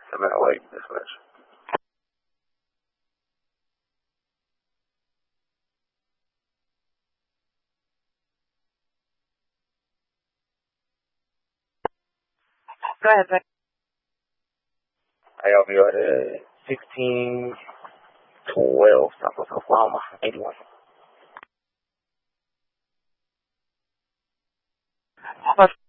708 dispatch. Go ahead, sir. I'll be at 1612 Southwest Oklahoma, 81. Hello.